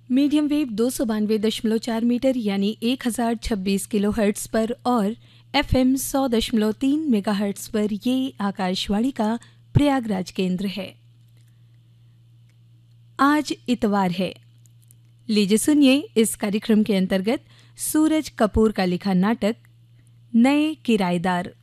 Medium wave 292.4 metre यानी 1026 kilohertz पर और FM 100.3 मेगाहर्ट्ज़ पर ये आकाशवाणी का प्रयागराज केंद्र है। आज इतवार है। लीजिए सुनिए इस कार्यक्रम के अंतर्गत सूरज कपूर का लिखा नाटक नए किराएदार।